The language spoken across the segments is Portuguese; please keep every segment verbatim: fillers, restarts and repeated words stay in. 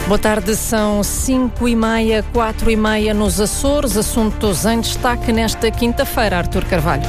Boa tarde, são cinco e meia, quatro e meia nos Açores. Assuntos em destaque nesta quinta-feira, Artur Carvalho.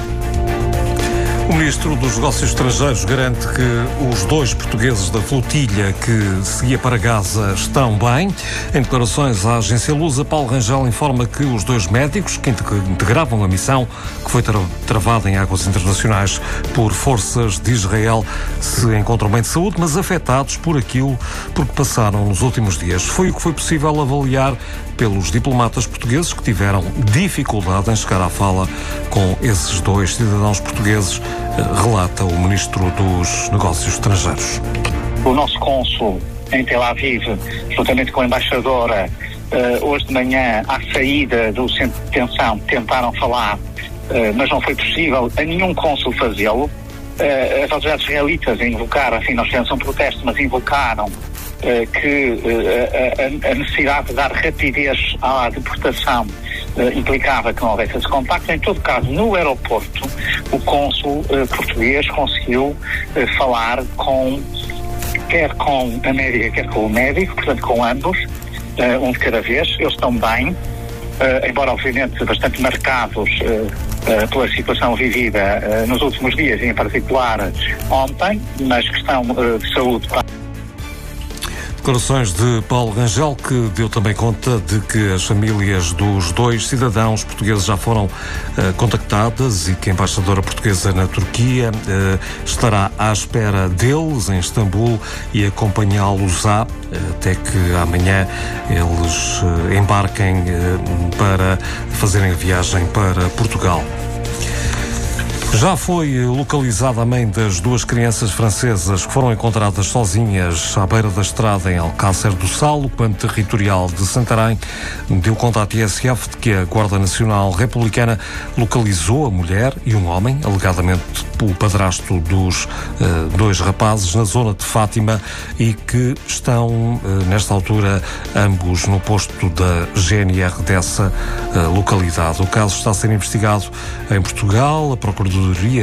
O Ministro dos Negócios Estrangeiros garante que os dois portugueses da flotilha que seguia para Gaza estão bem. Em declarações à agência Lusa, Paulo Rangel informa que os dois médicos que integravam a missão, que foi tra- travada em águas internacionais por forças de Israel, se encontram bem de saúde, mas afetados por aquilo por que passaram nos últimos dias. Foi o que foi possível avaliar pelos diplomatas portugueses que tiveram dificuldade em chegar à fala com esses dois cidadãos portugueses, relata o Ministro dos Negócios Estrangeiros. O nosso cônsul em Tel Aviv, juntamente com a embaixadora, hoje de manhã, à saída do centro de detenção, tentaram falar, mas não foi possível a nenhum cônsul fazê-lo. As autoridades israelitas invocaram, assim, nós fizemos um protesto, mas invocaram Uh, que uh, a, a necessidade de dar rapidez à deportação uh, implicava que não houvesse esse contacto. Em todo caso, no aeroporto, o cônsul uh, português conseguiu uh, falar com, quer com a médica, quer com o médico, portanto com ambos, uh, um de cada vez. Eles estão bem, uh, embora obviamente bastante marcados uh, uh, pela situação vivida uh, nos últimos dias, e em particular ontem, mas questão uh, de saúde. Declarações de Paulo Rangel, que deu também conta de que as famílias dos dois cidadãos portugueses já foram uh, contactadas e que a embaixadora portuguesa na Turquia uh, estará à espera deles em Istambul e acompanhá-los-á uh, até que amanhã eles uh, embarquem uh, para fazerem a viagem para Portugal. Já foi localizada a mãe das duas crianças francesas que foram encontradas sozinhas à beira da estrada em Alcácer do Sal. O Comando Territorial de Santarém deu conta à T S F de que a Guarda Nacional Republicana localizou a mulher e um homem, alegadamente o padrasto dos uh, dois rapazes, na zona de Fátima e que estão, uh, nesta altura, ambos no posto da G N R dessa uh, localidade. O caso está a ser investigado em Portugal. A Procuradoria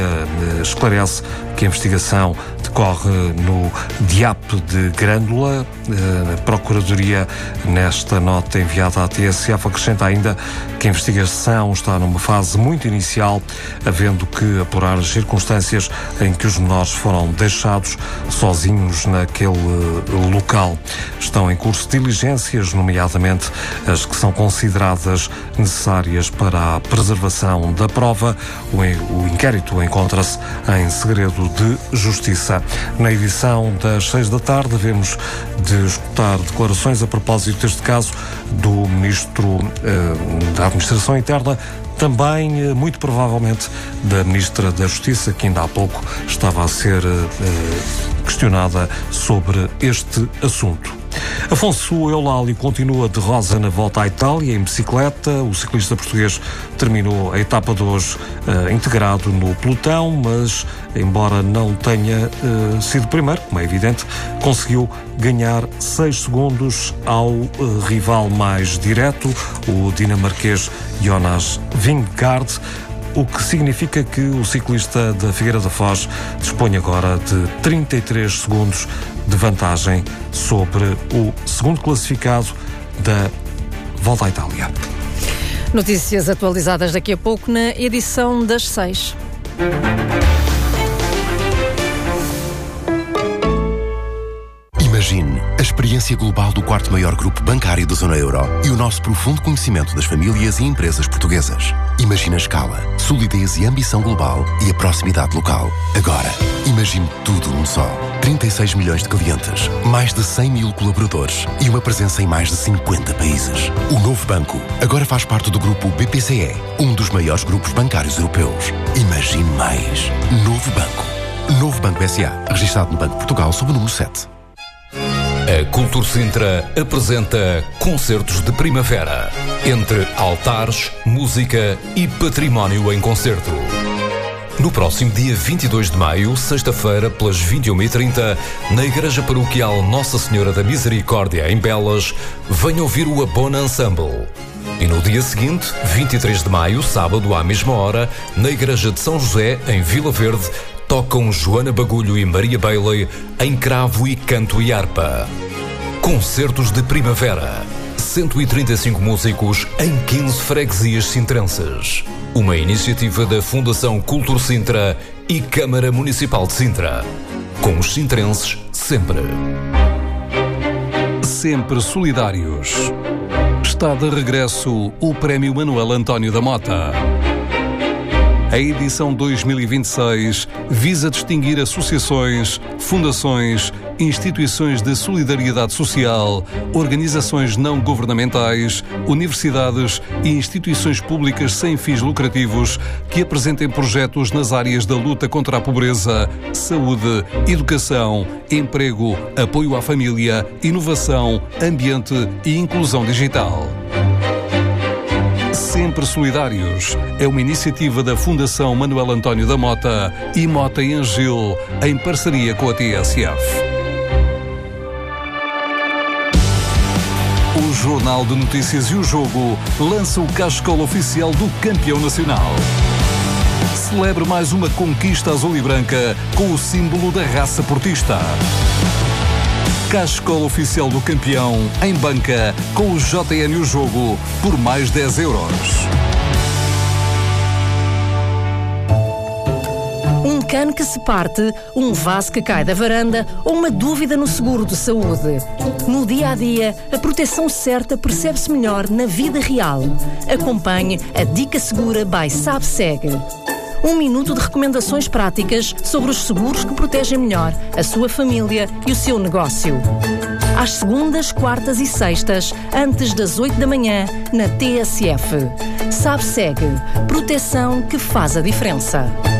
esclarece que a investigação decorre no D I A P de Grândola. A Procuradoria, nesta nota enviada à T S F, acrescenta ainda que a investigação está numa fase muito inicial, havendo que apurar as circunstâncias em que os menores foram deixados sozinhos naquele local. Estão em curso diligências, nomeadamente as que são consideradas necessárias para a preservação da prova. O, o inquérito encontra-se em segredo de justiça. Na edição das seis da tarde, devemos de escutar declarações a propósito deste caso do Ministro eh, da Administração Interna, também, eh, muito provavelmente, da Ministra da Justiça, que ainda há pouco estava a ser eh, questionada sobre este assunto. Afonso Eulálio continua de rosa na volta à Itália em bicicleta. O ciclista português terminou a etapa de hoje uh, integrado no pelotão, mas, embora não tenha uh, sido primeiro, como é evidente, conseguiu ganhar seis segundos ao uh, rival mais direto, o dinamarquês Jonas Vingegaard, o que significa que o ciclista da Figueira da Foz dispõe agora de trinta e três segundos de vantagem sobre o segundo classificado da Volta à Itália. Notícias atualizadas daqui a pouco na edição das seis. Imagine a experiência global do quarto maior grupo bancário da zona euro e o nosso profundo conhecimento das famílias e empresas portuguesas. Imagine a escala, solidez e ambição global e a proximidade local. Agora, imagine tudo num só. trinta e seis milhões de clientes, mais de cem mil colaboradores e uma presença em mais de cinquenta países. O novo banco agora faz parte do grupo B P C E, um dos maiores grupos bancários europeus. Imagine mais. Novo Banco. Novo Banco S A, registado no Banco de Portugal sob o número sete. A Cultura Sintra apresenta Concertos de Primavera, entre altares, música e património em concerto. No próximo dia vinte e dois de maio, sexta-feira, pelas vinte e uma e trinta, na Igreja Paroquial Nossa Senhora da Misericórdia, em Belas, venha ouvir o Abona Ensemble. E no dia seguinte, vinte e três de maio, sábado, à mesma hora, na Igreja de São José, em Vila Verde, tocam Joana Bagulho e Maria Bailey em cravo e canto e harpa. Concertos de Primavera. cento e trinta e cinco músicos em quinze freguesias sintrenses. Uma iniciativa da Fundação Cultur Sintra e Câmara Municipal de Sintra. Com os sintrenses sempre. Sempre solidários. Está de regresso o Prémio Manuel António da Mota. A edição dois mil e vinte e seis visa distinguir associações, fundações, instituições de solidariedade social, organizações não governamentais, universidades e instituições públicas sem fins lucrativos que apresentem projetos nas áreas da luta contra a pobreza, saúde, educação, emprego, apoio à família, inovação, ambiente e inclusão digital. Sempre Solidários é uma iniciativa da Fundação Manuel António da Mota e Mota e Angil, em parceria com a T S F. O Jornal de Notícias e o Jogo lança o cascola oficial do campeão nacional. Celebre mais uma conquista azul e branca com o símbolo da raça portista. Cascola oficial do campeão em banca com o J N e o Jogo por mais dez euros. Um cano que se parte, um vaso que cai da varanda ou uma dúvida no seguro de saúde. No dia a dia, a proteção certa percebe-se melhor na vida real. Acompanhe a Dica Segura by SabSeg. Um minuto de recomendações práticas sobre os seguros que protegem melhor a sua família e o seu negócio. Às segundas, quartas e sextas, antes das oito da manhã, na T S F. SabSeg. Proteção que faz a diferença.